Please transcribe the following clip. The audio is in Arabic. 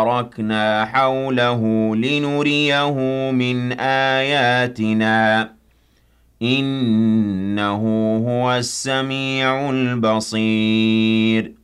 باركنا حوله لنريه من آياتنا إنه هو السميع البصير